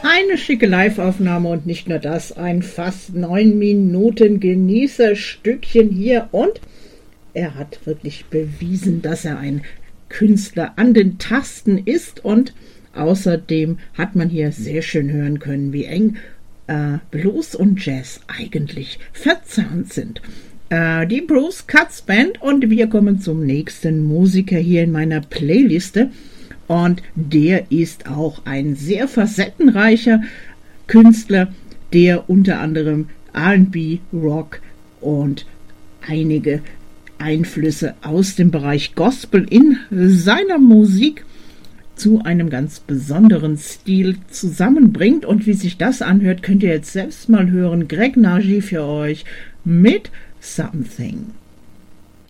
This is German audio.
Eine schicke Live-Aufnahme und nicht nur das, ein fast 9 Minuten Genießerstückchen hier und er hat wirklich bewiesen, dass er ein Künstler an den Tasten ist und außerdem hat man hier sehr schön hören können, wie eng Blues und Jazz eigentlich verzahnt sind. Die Bruce Katz Band und wir kommen zum nächsten Musiker hier in meiner Playliste. Und der ist auch ein sehr facettenreicher Künstler, der unter anderem R&B, Rock und einige Einflüsse aus dem Bereich Gospel in seiner Musik zu einem ganz besonderen Stil zusammenbringt. Und wie sich das anhört, könnt ihr jetzt selbst mal hören. Greg Nagy für euch mit Something.